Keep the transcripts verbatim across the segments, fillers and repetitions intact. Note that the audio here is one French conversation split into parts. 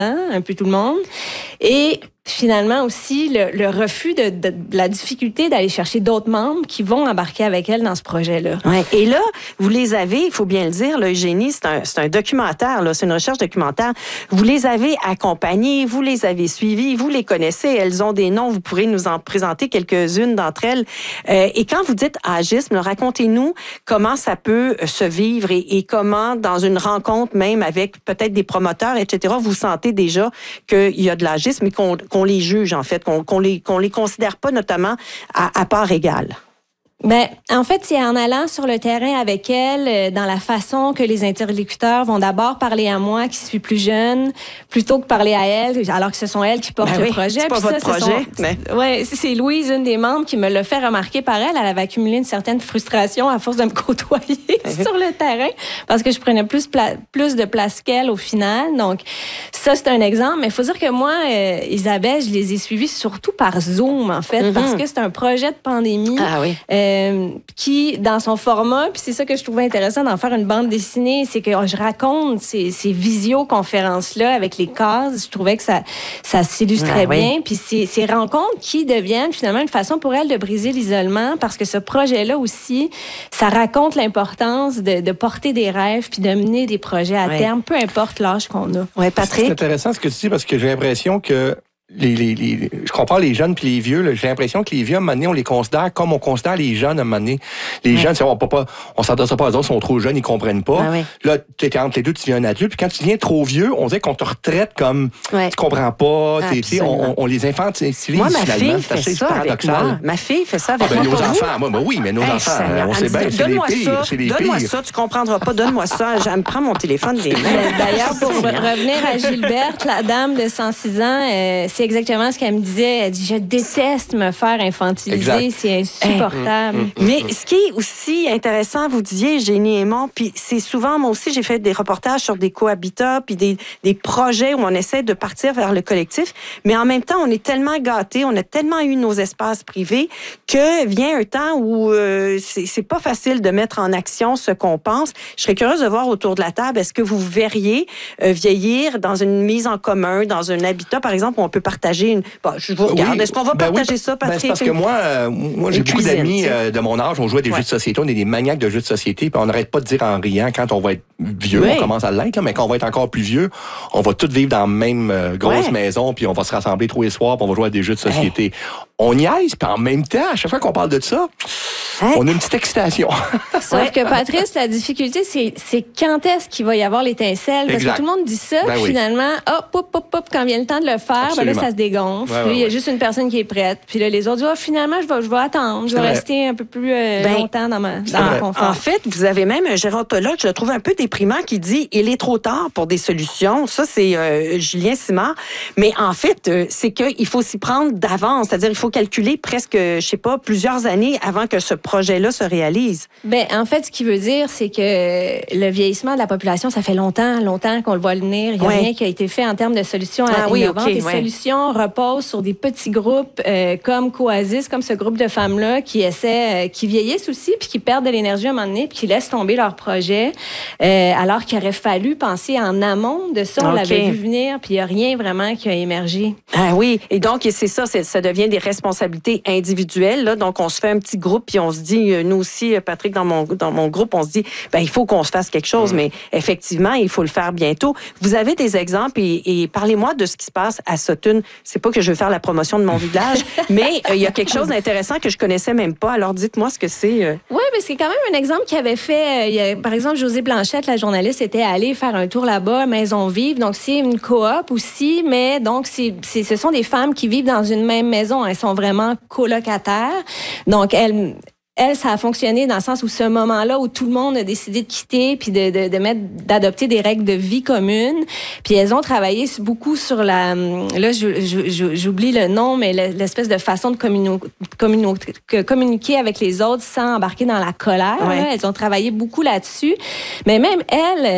un peu tout le monde. Et finalement aussi le, le refus de, de, de la difficulté d'aller chercher d'autres membres qui vont embarquer avec elle dans ce projet-là. Ouais. Et là, vous les avez, il faut bien le dire, là, Eugénie, c'est un, c'est un documentaire, là, c'est une recherche documentaire. Vous les avez accompagnés, vous les avez suivis, vous les connaissez, elles ont des noms, vous pourrez nous en présenter quelques-unes d'entre elles. Euh, et quand vous dites agisme, là, racontez-nous comment ça peut se vivre et, et comment, dans une rencontre même avec peut-être des promoteurs, et cetera, vous sentez déjà qu'il y a de l'agisme et qu'on qu'on les juge, en fait, qu'on qu'on les, qu'on les considère pas notamment à, à part égale. Ben, en fait, c'est en allant sur le terrain avec elle, euh, dans la façon que les interlocuteurs vont d'abord parler à moi, qui suis plus jeune, plutôt que parler à elle, alors que ce sont elles qui portent ben oui, le projet. C'est pas Puis votre ça, projet. Sont, mais... Ouais, c'est Louise, une des membres, qui me l'a fait remarquer par elle. Elle avait accumulé une certaine frustration à force de me côtoyer sur le terrain, parce que je prenais plus, pla- plus de place qu'elle au final. Donc, ça, c'est un exemple. Mais il faut dire que moi, euh, Isabelle, je les ai suivis surtout par Zoom, en fait, mm-hmm. parce que c'est un projet de pandémie. Ah oui. Euh, qui dans son format, puis c'est ça que je trouvais intéressant d'en faire une bande dessinée, c'est que je raconte ces, ces visioconférences-là avec les cases. Je trouvais que ça, ça s'illustrait ah, bien. Oui. Puis ces, ces rencontres qui deviennent finalement une façon pour elle de briser l'isolement, parce que ce projet-là aussi, ça raconte l'importance de, de porter des rêves puis de mener des projets à oui. terme, peu importe l'âge qu'on a. Oui, Patrick? C'est intéressant ce que tu dis, parce que j'ai l'impression que Les, les, les, je comprends les jeunes puis les vieux. Là, j'ai l'impression que les vieux, à un moment donné, on les considère comme on considère les jeunes à un moment donné. Les ouais. jeunes, c'est, on peut pas, on s'adresse pas à eux autres, ils sont trop jeunes, ils comprennent pas. Ah ouais. Là, tu es entre les deux, tu deviens un adulte. Puis quand tu deviens trop vieux, on dirait qu'on te retraite comme ouais. tu comprends pas. On, on les infantilise. Moi, ma finalement. fille fait ça avec moi. Ma fille fait ça avec ah, ben, moi. Nos enfants, moi, ben oui, mais nos hey, enfants, ça, on sait bien, c'est les pires. C'est les pires. Donne-moi ça, tu comprendras pas. Donne-moi ça. Je me prends mon téléphone des mains. D'ailleurs, pour revenir à Gilberte, la dame de cent six ans, euh, c'est exactement ce qu'elle me disait. Elle dit, je déteste me faire infantiliser, exact. C'est insupportable. Mmh, mmh, mmh. Mais ce qui est aussi intéressant, vous disiez, Génie Aymon, puis c'est souvent, moi aussi, j'ai fait des reportages sur des cohabitats, puis des, des projets où on essaie de partir vers le collectif, mais en même temps, on est tellement gâtés, on a tellement eu nos espaces privés que vient un temps où euh, c'est, c'est pas facile de mettre en action ce qu'on pense. Je serais curieuse de voir autour de la table, est-ce que vous verriez euh, vieillir dans une mise en commun, dans un habitat, par exemple, où on peut partager une... Bon, je vous regarde. Oui. Est-ce qu'on va ben partager oui, ça, Patrick? Ben c'est parce que moi, euh, moi j'ai beaucoup cuisine, d'amis euh, de mon âge. On joue à des ouais. jeux de société. On est des maniaques de jeux de société. Puis on n'arrête pas de dire en riant, quand on va être vieux, oui. on commence à l'être, là, mais quand on va être encore plus vieux, on va tous vivre dans la même euh, grosse ouais. maison, puis on va se rassembler tous les soirs, puis on va jouer à des jeux de société. Ouais. On y aise, puis en même temps, à chaque fois qu'on parle de ça, hein? On a une petite excitation. Sauf ouais. que, Patrice, la difficulté, c'est, c'est quand est-ce qu'il va y avoir l'étincelle? Parce exact. Que tout le monde dit ça, ben puis oui. finalement, hop, hop, hop, hop, quand vient le temps de le faire, ben là, ça se dégonfle. Ouais, puis il ouais, y a ouais. juste une personne qui est prête. Puis là, les autres disent, oh, finalement, je vais, je vais attendre. Je vais rester un peu plus euh, ben, longtemps dans, ma, dans mon confort. En fait, vous avez même un gérontologue, je le trouve un peu déprimant, qui dit, il est trop tard pour des solutions. Ça, c'est euh, Julien Simard. Mais en fait, euh, c'est qu'il faut s'y prendre d'avance. C'est-à-dire, il faut calculer presque, je sais pas, plusieurs années avant que ce projet-là se réalise. Ben, en fait, ce qui veut dire, c'est que le vieillissement de la population, ça fait longtemps, longtemps qu'on le voit venir. Il n'y a ouais. rien qui a été fait en termes de solutions ah, innovantes. Oui, okay, Les ouais. solutions reposent sur des petits groupes euh, comme Coasis, comme ce groupe de femmes-là qui essaient, euh, qui vieillissent aussi, puis qui perdent de l'énergie à un moment donné, puis qui laissent tomber leur projet, euh, alors qu'il aurait fallu penser en amont de ça. On okay. l'avait vu venir, puis il n'y a rien vraiment qui a émergé. Ah oui, et donc c'est ça, c'est, ça devient des responsabilités individuelles. Là. Donc on se fait un petit groupe, puis on se dit, nous aussi, Patrick, dans mon, dans mon groupe, on se dit, ben il faut qu'on se fasse quelque chose, mmh. mais effectivement, il faut le faire bientôt. Vous avez des exemples, et, et parlez-moi de ce qui se passe à Sutton. C'est pas que je veux faire la promotion de mon village, mais il euh, y a quelque chose d'intéressant que je connaissais même pas. Alors dites-moi ce que c'est. Euh... Oui, mais c'est quand même un exemple qui avait fait, euh, y a, par exemple, Josée Blanchette, la journaliste, était allée faire un tour là-bas, Maison Vive. Donc c'est une coop aussi, mais donc c'est, c'est, ce sont des femmes qui vivent dans une même maison. Elles sont vraiment colocataires. Donc elles Elle, ça a fonctionné dans le sens où ce moment-là où tout le monde a décidé de quitter puis de, de, de mettre, d'adopter des règles de vie communes. Puis elles ont travaillé beaucoup sur la, là, je, je, je, j'oublie le nom, mais l'espèce de façon de communi- communi- communiquer avec les autres sans embarquer dans la colère. Ouais. Elles ont travaillé beaucoup là-dessus. Mais même elles,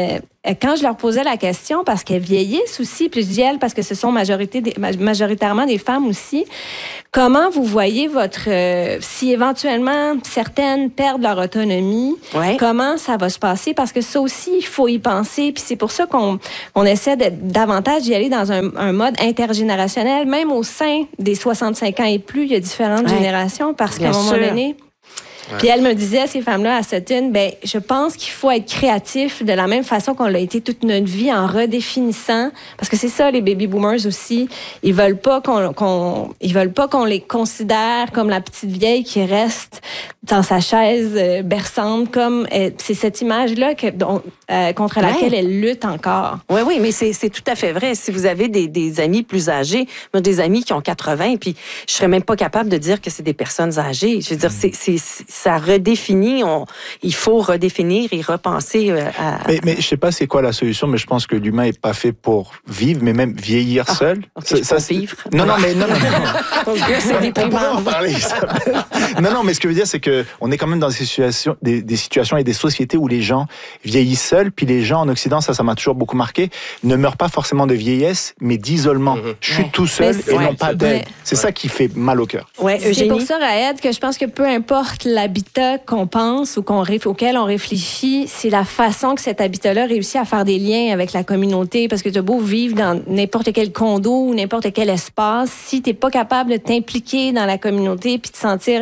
quand je leur posais la question, parce qu'elles vieillissent aussi, puis je dis elles, parce que ce sont majorité des, majoritairement des femmes aussi, comment vous voyez votre... Euh, si éventuellement certaines perdent leur autonomie, ouais. comment ça va se passer? Parce que ça aussi, il faut y penser. Puis c'est pour ça qu'on on essaie de, davantage d'y aller dans un, un mode intergénérationnel. Même au sein des soixante-cinq ans et plus, il y a différentes ouais. générations parce qu'à un moment donné... Ouais. Puis elle me disait, ces femmes-là, à Sutton, ben, je pense qu'il faut être créatif de la même façon qu'on l'a été toute notre vie en redéfinissant, parce que c'est ça, les baby boomers aussi. Ils veulent pas qu'on, qu'on, ils veulent pas qu'on les considère comme la petite vieille qui reste dans sa chaise euh, berçante, comme euh, c'est cette image-là que, dont, euh, contre ouais. laquelle elle lutte encore. Oui, oui, mais c'est, c'est tout à fait vrai. Si vous avez des, des amis plus âgés, moi, des amis qui ont quatre-vingts, puis je serais même pas capable de dire que c'est des personnes âgées. Je veux dire, c'est, c'est, c'est ça redéfinit, on, il faut redéfinir et repenser à... Mais, mais je sais pas c'est quoi la solution, mais je pense que l'humain est pas fait pour vivre, mais même vieillir ah, seul. Okay, ça, ça vivre. Non, non, mais non, non. non. c'est des on pourrait en parler. non, non, mais ce que je veux dire, c'est que on est quand même dans des situations, des, des situations et des sociétés où les gens vieillissent seuls, puis les gens en Occident, ça, ça m'a toujours beaucoup marqué, ne meurent pas forcément de vieillesse, mais d'isolement. Mm-hmm. Je suis ouais. tout seul et ouais, non pas d'aide. Ouais. C'est ouais. ça qui fait mal au cœur. Ouais, c'est pour ça, Raed, que je pense que peu importe l'habitat qu'on pense ou qu'on, auquel on réfléchit, c'est la façon que cet habitat-là réussit à faire des liens avec la communauté. Parce que tu as beau vivre dans n'importe quel condo ou n'importe quel espace, si tu n'es pas capable de t'impliquer dans la communauté puis de sentir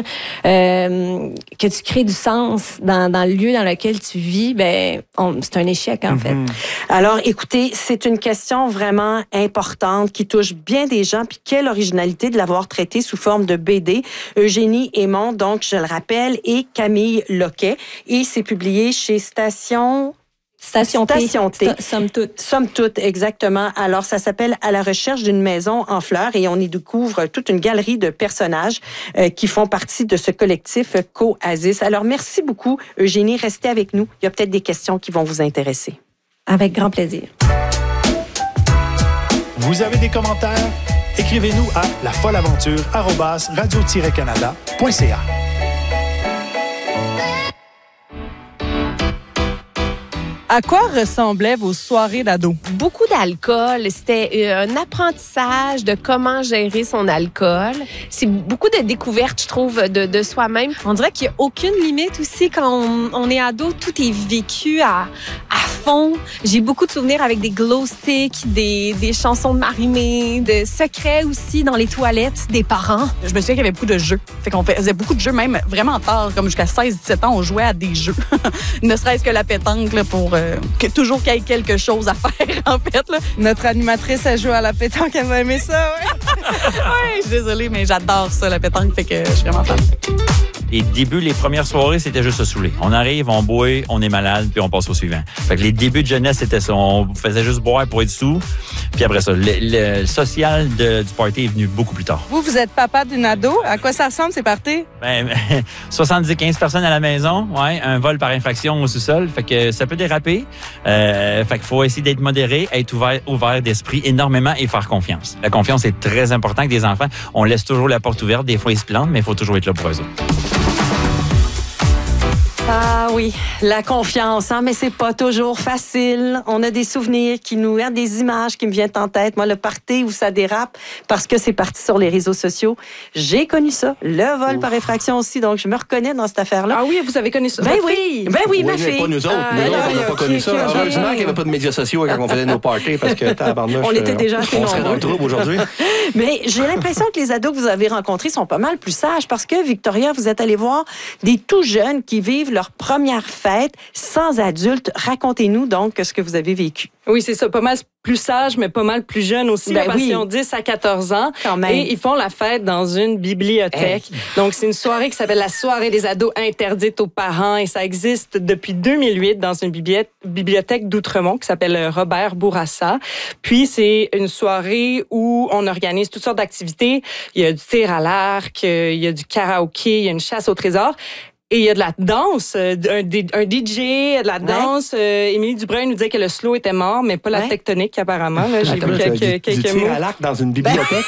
euh, que tu crées du sens dans, dans le lieu dans lequel tu vis, ben, on, c'est un échec, en mm-hmm. fait. Alors, écoutez, c'est une question vraiment importante qui touche bien des gens. Puis quelle originalité de l'avoir traitée sous forme de B D. Eugénie Aymon, donc, je le rappelle, et Camille Loquet. Et c'est publié chez Station... Station T. Station T. Somme toute. Somme toute, exactement. Alors, ça s'appelle « À la recherche d'une maison en fleurs » et on y découvre toute une galerie de personnages euh, qui font partie de ce collectif Coasis. Alors, merci beaucoup, Eugénie. Restez avec nous. Il y a peut-être des questions qui vont vous intéresser. Avec grand plaisir. Vous avez des commentaires? Écrivez-nous à lafolleaventure arobase radio tiret canada point c a. À quoi ressemblaient vos soirées d'ado? Beaucoup d'alcool. C'était un apprentissage de comment gérer son alcool. C'est beaucoup de découvertes, je trouve, de, de soi-même. On dirait qu'il n'y a aucune limite aussi. Quand on, on est ado, tout est vécu à, à fond. J'ai beaucoup de souvenirs avec des glow sticks, des, des chansons de Marie-Mé, de secrets aussi dans les toilettes des parents. Je me souviens qu'il y avait beaucoup de jeux. Fait qu'on faisait beaucoup de jeux, même vraiment tard, comme jusqu'à seize dix-sept ans, on jouait à des jeux. Ne serait-ce que la pétanque, là, pour... Euh, que toujours qu'il y ait quelque chose à faire, en fait. Là. Notre animatrice, elle joue à la pétanque, elle va aimer ça, oui. Oui, je suis désolée, mais j'adore ça, la pétanque, fait que je suis vraiment fan. Les débuts, les premières soirées, c'était juste se saouler. On arrive, on boit, on est malade, puis on passe au suivant. Fait que les débuts de jeunesse, c'était ça. On faisait juste boire pour être sous. Puis après ça, le, le social de, du party est venu beaucoup plus tard. Vous, vous êtes papa d'une ado. À quoi ça ressemble, ces parties? Ben, soixante-dix à quinze personnes à la maison. Ouais, un vol par infraction au sous-sol. Fait que ça peut déraper. Euh, fait qu'il faut essayer d'être modéré, être ouvert, ouvert d'esprit énormément et faire confiance. La confiance est très importante avec des enfants. On laisse toujours la porte ouverte. Des fois, ils se plantent, mais il faut toujours être là pour eux autres. Ah oui, la confiance, hein, mais c'est pas toujours facile. On a des souvenirs qui nous, hein, des images qui me viennent en tête. Moi, le party où ça dérape parce que c'est parti sur les réseaux sociaux. J'ai connu ça. Le vol Ouf. par effraction aussi, donc je me reconnais dans cette affaire-là. Ah oui, vous avez connu ça? Ben oui, fille? ben oui, oui ma fille. Pas nous autres, ah, nous autres, on n'a pas connu ça. Heureusement qu'il n'y avait pas de médias sociaux quand on faisait nos parties parce que tabarnouche, on était déjà assez on serait dans le trouble aujourd'hui. Mais j'ai l'impression que les ados que vous avez rencontrés sont pas mal plus sages parce que, Victoria, vous êtes allée voir des tout jeunes qui vivent leur première fête sans adultes. Racontez-nous donc ce que vous avez vécu. Oui, c'est ça, pas mal plus sage, mais pas mal plus jeune aussi. Ben parce oui. qu'ils ont dix à quatorze ans. Quand même. Et ils font la fête dans une bibliothèque. Hey. Donc, c'est une soirée qui s'appelle la soirée des ados interdite aux parents. Et ça existe depuis deux mille huit dans une bibliothèque d'Outremont qui s'appelle Robert Bourassa. Puis, c'est une soirée où on organise toutes sortes d'activités. Il y a du tir à l'arc, il y a du karaoké, il y a une chasse au trésor. Et il y a de la danse, un, un D J, de la danse. Ouais. Euh, Émilie Dubreuil nous disait que le slow était mort, mais pas la ouais. tectonique, apparemment. Là, j'ai vu quelques, quelques du mots. tir à l'arc dans une bibliothèque? Ben,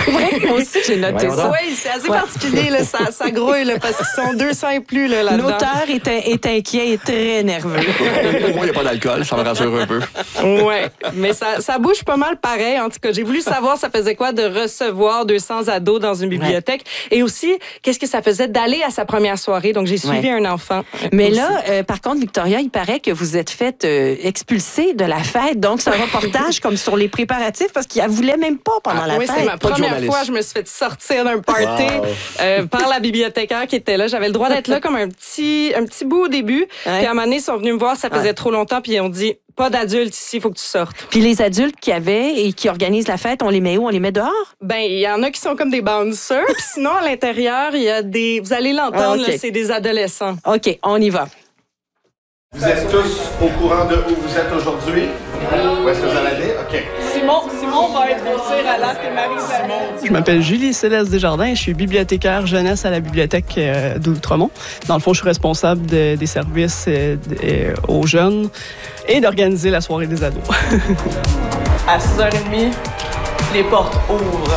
Moi aussi, j'ai noté Ouais, ça. Oui, c'est assez ouais. particulier, là, ça, ça grouille, là, parce qu'ils sont deux cents et plus là, là-dedans. L'auteur est, est inquiet et très nerveux. Au moins, il n'y a pas d'alcool, ça me rassure un peu. Oui, mais ça, ça bouge pas mal pareil. En tout cas, j'ai voulu savoir ça faisait quoi de recevoir deux cents ados dans une bibliothèque. Ouais. Et aussi, qu'est-ce que ça faisait d'aller à sa première soirée. Donc, j'ai suivi ouais. un enfant. Mais aussi. là, euh, par contre, Victoria, il paraît que vous êtes faite euh, expulsée de la fête. Donc, c'est un reportage comme sur les préparatifs parce qu'il ne voulait même pas pendant ah, la oui, fête. C'est ma première fois que je me suis fait sortir d'un party wow. euh, par la bibliothécaire qui était là. J'avais le droit d'être là comme un petit, un petit bout au début. Ouais. Puis à un moment donné, ils sont venus me voir, ça faisait ouais. trop longtemps, puis ils ont dit pas d'adultes ici, il faut que tu sortes. Puis les adultes qui avaient et qui organisent la fête, on les met où? On les met dehors? Ben, il y en a qui sont comme des bouncers, puis sinon, à l'intérieur, il y a des... Vous allez l'entendre, ah, okay. là, c'est des adolescents. OK, on y va. Vous êtes tous au courant de où vous êtes aujourd'hui? Où est-ce que vous allez aller? OK. Simon, Simon va être au tir à l'arc et Marie-Simon. Je m'appelle Julie Céleste Desjardins et je suis bibliothécaire jeunesse à la bibliothèque d'Outremont. Dans le fond, je suis responsable de, des services de, de, aux jeunes et d'organiser la soirée des ados. À six heures trente, les portes ouvrent.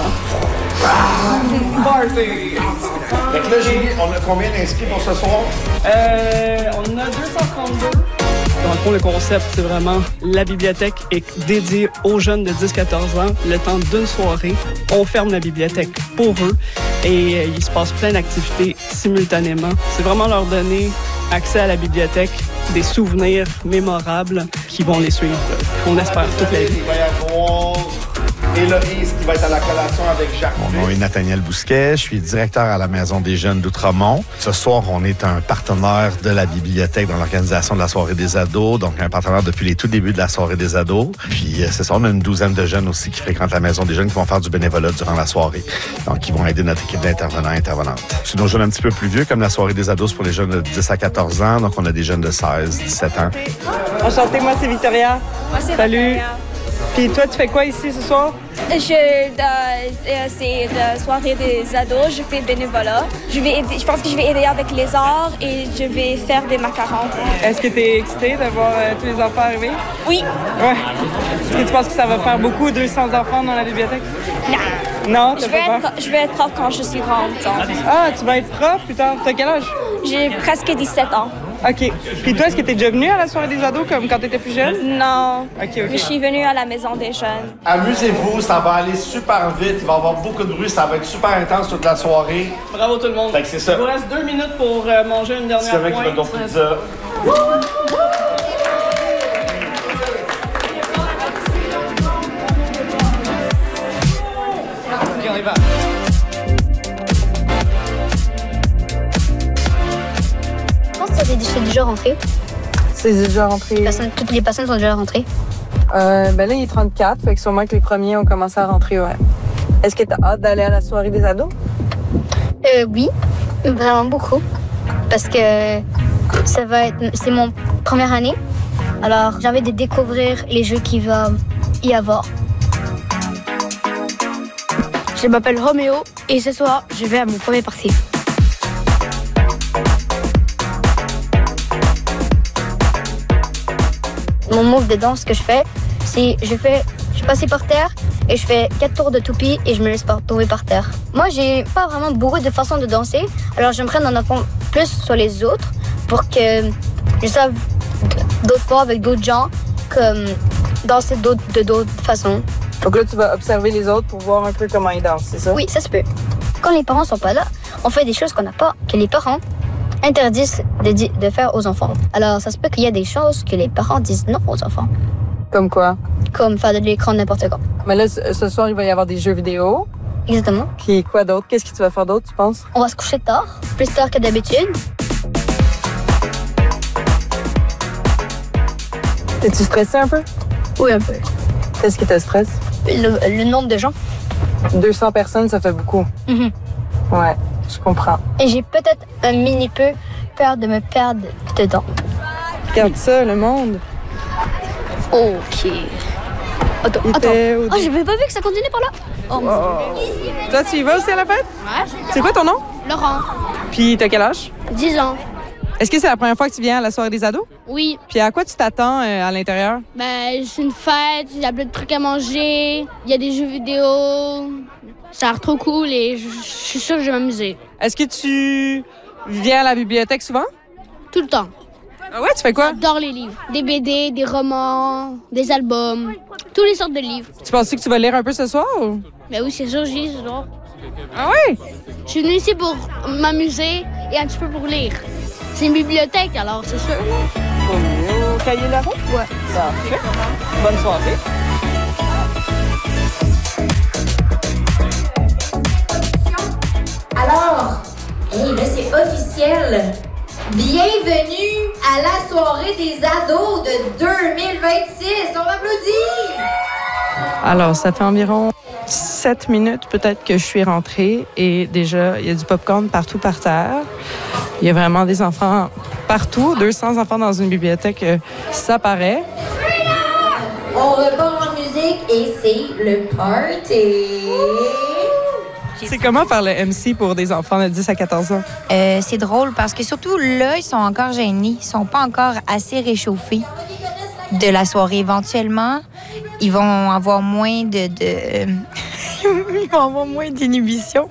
Party! Fait que là, Julie, on a combien d'inscrits pour ce soir? Euh, on a deux cent trente-deux. Dans le fond, le concept, c'est vraiment la bibliothèque est dédiée aux jeunes de dix à quatorze ans. Le temps d'une soirée, on ferme la bibliothèque pour eux et euh, il se passe plein d'activités simultanément. C'est vraiment leur donner accès à la bibliothèque, des souvenirs mémorables qui vont les suivre, on espère, toute la vie. Il va y avoir Héloïse qui va être à la collation avec Jacques. Mon nom est Nathaniel Bousquet, je suis directeur à la Maison des jeunes d'Outremont. Ce soir, on est un partenaire de la bibliothèque dans l'organisation de la soirée des ados, donc un partenaire depuis les tout débuts de la soirée des ados. Puis c'est ça, on a une douzaine de jeunes aussi qui fréquentent la Maison des jeunes, qui vont faire du bénévolat durant la soirée. Donc, ils vont aider notre équipe d'intervenants et intervenantes. C'est nos jeunes un petit peu plus vieux, comme la soirée des ados pour les jeunes de dix à quatorze ans. Donc, on a des jeunes de seize, dix-sept ans. Enchantée, moi c'est Victoria. Moi c'est Salut. Victoria. Puis toi, tu fais quoi ici ce soir? Je, euh, c'est la soirée des ados, je fais bénévolat. Je, vais aider, je pense que je vais aider avec les arts et je vais faire des macarons. Est-ce que tu es excitée de voir euh, tous les enfants arriver? Oui. Ouais. Est-ce que tu penses que ça va faire beaucoup, deux cents enfants dans la bibliothèque? Non. Non, je vais, être, je vais être prof quand je suis grande. Ah, tu vas être prof plus tard. T'as quel âge? J'ai presque dix-sept ans. OK. Puis toi, est-ce que tu es déjà venue à la soirée des ados comme quand tu étais plus jeune? Non. OK, OK. Je suis venue à la Maison des jeunes. Amusez-vous, ça va aller super vite. Il va y avoir beaucoup de bruit. Ça va être super intense toute la soirée. Bravo tout le monde. Fait que c'est ça. Il vous reste deux minutes pour euh, manger une dernière pointe. C'est vrai qu'il va donc pizza. OK, on y va. C'est déjà rentré. C'est déjà rentré. Personne, toutes les personnes sont déjà rentrées. Euh, ben là, il est trente-quatre, fait que sûrement que les premiers ont commencé à rentrer, ouais. Est-ce que tu as hâte d'aller à la soirée des ados? Euh, oui, vraiment beaucoup. Parce que ça va être, c'est mon première année. Alors, j'ai envie de découvrir les jeux qu'il va y avoir. Je m'appelle Roméo et ce soir, je vais à mon premier party. Mon move de danse que je fais, c'est je fais, je suis passée par terre et je fais quatre tours de toupie et je me laisse pas tomber par terre. Moi, j'ai pas vraiment beaucoup de façons de danser, alors j'aimerais en apprendre plus sur les autres pour que je sache d'autres fois avec d'autres gens comme danser d'autres, de d'autres façons. Donc là, tu vas observer les autres pour voir un peu comment ils dansent, c'est ça? Oui, ça se peut. Quand les parents sont pas là, on fait des choses qu'on n'a pas, que les parents interdisent de, de faire aux enfants. Alors, ça se peut qu'il y a des choses que les parents disent non aux enfants. Comme quoi? Comme faire de l'écran n'importe quoi. Mais là, ce soir, il va y avoir des jeux vidéo. Exactement. Puis quoi d'autre? Qu'est-ce que tu vas faire d'autre, tu penses? On va se coucher tard, plus tard que d'habitude. T'es-tu stressé un peu? Oui, un peu. Qu'est-ce qui te stresse? Le, le nombre de gens. deux cents personnes, ça fait beaucoup. Mm-hmm. Ouais, je comprends. Et j'ai peut-être un mini peu peur de me perdre dedans. Regarde ça, le monde. OK. Attends, Il attends. au... Oh, j'ai même pas vu que ça continuait par là. Oh, wow. Toi, tu y vas aussi à la fête? Ouais. C'est quoi ton nom? Laurent. Puis t'as quel âge? dix ans. Est-ce que c'est la première fois que tu viens à la soirée des ados? Oui. Puis à quoi tu t'attends euh, à l'intérieur? Ben, c'est une fête, il y a plein de trucs à manger, il y a des jeux vidéo. Ça a l'air trop cool et je je suis sûre que je vais m'amuser. Est-ce que tu viens à la bibliothèque souvent? Tout le temps. Ah ouais, tu fais quoi? J'adore les livres. Des B D, des romans, des albums, toutes les sortes de livres. Tu penses que tu vas lire un peu ce soir? Ou? Ben oui, c'est sûr, je lis ce soir. Ah ouais? Je suis venue ici pour m'amuser et un petit peu pour lire. C'est une bibliothèque, alors c'est sûr. Au cahier la route? Ouais. Parfait. Bonne soirée. Alors, hey, là, c'est officiel. Bienvenue à la soirée des ados de deux mille vingt-six. On applaudit! Alors, ça fait environ sept minutes peut-être que je suis rentrée et déjà, il y a du popcorn partout par terre. Il y a vraiment des enfants partout, deux cents enfants dans une bibliothèque, ça paraît. On repart en musique et c'est le party. C'est comment faire le M C pour des enfants de dix à quatorze ans? Euh, c'est drôle parce que surtout là, ils sont encore gênés. Ils sont pas encore assez réchauffés de la soirée. Éventuellement, ils vont avoir moins de... de... ils vont avoir moins d'inhibition.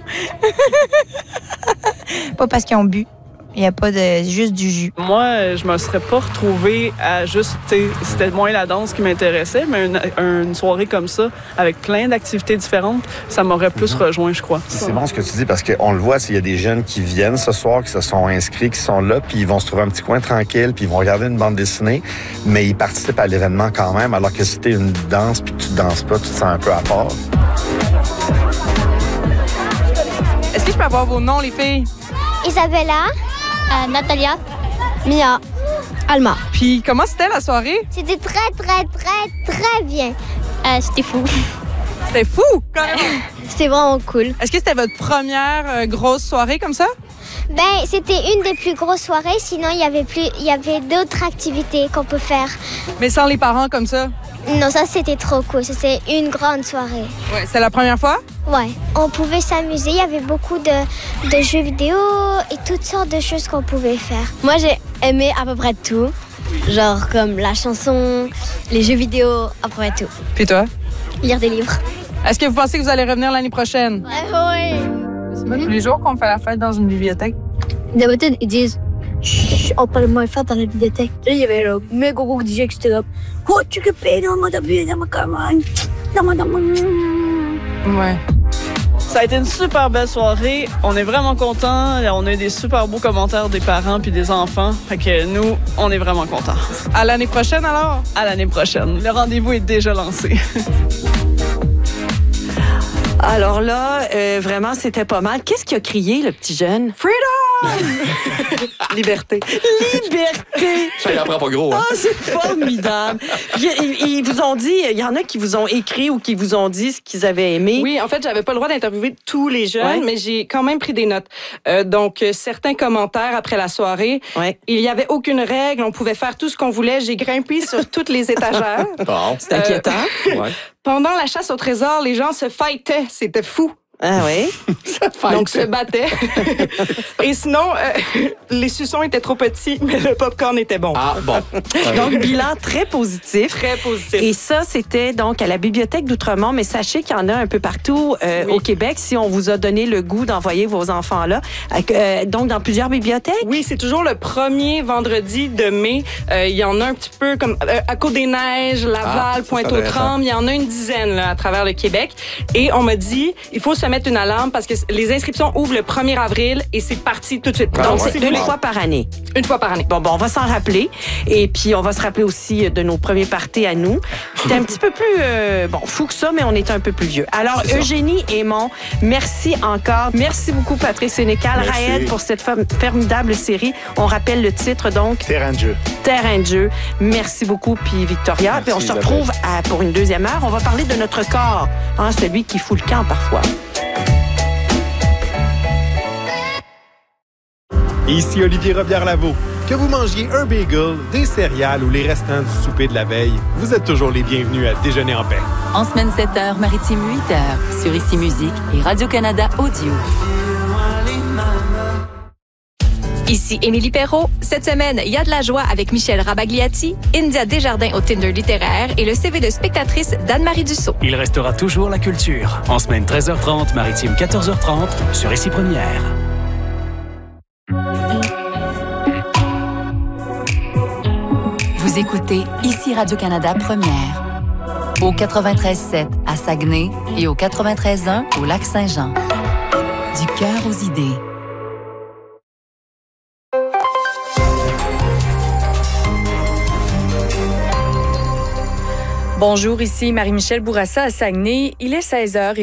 Pas parce qu'ils ont bu. Il n'y a pas de juste du jus. Moi, je me serais pas retrouvée à juste... C'était moins la danse qui m'intéressait, mais une, une soirée comme ça, avec plein d'activités différentes, ça m'aurait plus rejoint, je crois. C'est bon ce que tu dis, parce qu'on le voit, il y a des jeunes qui viennent ce soir, qui se sont inscrits, qui sont là, puis ils vont se trouver un petit coin tranquille, puis ils vont regarder une bande dessinée, mais ils participent à l'événement quand même, alors que si t'es une danse, puis tu danses pas, tu te sens un peu à part. Est-ce que je peux avoir vos noms, les filles? Isabella, euh, Natalia, Mia, Alma. Puis comment c'était la soirée? C'était très, très, très, très bien. Euh, c'était fou. C'était fou, quand même. C'était vraiment cool. Est-ce que c'était votre première euh, grosse soirée comme ça? Ben, c'était une des plus grosses soirées. Sinon, il y avait plus, il y avait d'autres activités qu'on peut faire. Mais sans les parents comme ça? Non, ça, c'était trop cool. C'était une grande soirée. Ouais, c'est la première fois? Ouais. On pouvait s'amuser. Il y avait beaucoup de, de jeux vidéo et toutes sortes de choses qu'on pouvait faire. Moi, j'ai aimé à peu près tout. Genre comme la chanson, les jeux vidéo, à peu près tout. Puis toi? Lire des livres. Est-ce que vous pensez que vous allez revenir l'année prochaine? Ouais, oui. C'est pas tous les jours qu'on fait la fête dans une bibliothèque? D'habitude, ils disent chut, on peut moins faire dans la bibliothèque. Là, il y avait le méga gros D J qui était là. Oh, tu peux payer dans mon début, dans ma commande. Dans mon Ouais. Ça a été une super belle soirée. On est vraiment contents. On a eu des super beaux commentaires des parents puis des enfants. Fait que nous, on est vraiment contents. À l'année prochaine, alors? À l'année prochaine. Le rendez-vous est déjà lancé. Alors là, euh, vraiment, c'était pas mal. Qu'est-ce qu'il a crié, le petit jeune? Freedom! Liberté. Liberté! Ça, il en prend pas gros, hein? Ah, c'est formidable! Ils, ils, ils vous ont dit, il y en a qui vous ont écrit ou qui vous ont dit ce qu'ils avaient aimé. Oui, en fait, j'avais pas le droit d'interviewer tous les jeunes, ouais. mais j'ai quand même pris des notes. Euh, donc, euh, certains commentaires après la soirée. Ouais. Il y avait aucune règle, on pouvait faire tout ce qu'on voulait. J'ai grimpé sur toutes les étagères. Bon. C'est inquiétant. Euh, ouais. Pendant la chasse au trésor, les gens se fightaient. C'était fou. Ah oui? Donc, se battaient. Et sinon, euh, les suçons étaient trop petits, mais le popcorn était bon. Ah, bon. Donc, bilan très positif. Très positif. Et ça, c'était donc à la Bibliothèque d'Outremont, mais sachez qu'il y en a un peu partout euh, oui. au Québec, si on vous a donné le goût d'envoyer vos enfants là. Euh, donc, dans plusieurs bibliothèques? Oui, c'est toujours le premier vendredi de mai. Euh, il y en a un petit peu comme euh, à Côte-des-Neiges, Laval, ah, Pointe-aux-Trembles. Il y en a une dizaine là, à travers le Québec. Et on m'a dit, il faut se mettre une alarme parce que les inscriptions ouvrent le premier avril et c'est parti tout de suite. Ah, donc, ouais. c'est une fois par année. Une fois par année. Bon, bon, on va s'en rappeler. Et puis, on va se rappeler aussi de nos premiers parties à nous. C'était un petit peu plus, euh, bon, fou que ça, mais on était un peu plus vieux. Alors, Eugénie Aymon, merci encore. Merci beaucoup, Patrice Sénécal. Raed, pour cette formidable série. On rappelle le titre, donc. Terrain de jeu. Terrain de jeu. Merci beaucoup, puis Victoria. Merci, puis on se retrouve à, pour une deuxième heure. On va parler de notre corps, hein, celui qui fout le camp parfois. Ici Olivier Robillard-Lavaux. Que vous mangiez un bagel, des céréales ou les restants du souper de la veille, vous êtes toujours les bienvenus à Déjeuner en paix. En semaine sept heures, maritime huit heures, sur Ici Musique et Radio-Canada Audio. Ici Émilie Perrault. Cette semaine, il y a de la joie avec Michel Rabagliati, India Desjardins au Tinder littéraire et le C V de spectatrice d'Anne-Marie Dussault. Il restera toujours la culture. En semaine treize heures trente, maritime quatorze heures trente, sur Ici Première. Vous écoutez Ici Radio-Canada Première. Au quatre-vingt-treize sept à Saguenay et au quatre-vingt-treize un au Lac-Saint-Jean. Du cœur aux idées. Bonjour, ici Marie-Michel Bourassa à Saguenay. Il est seize heures et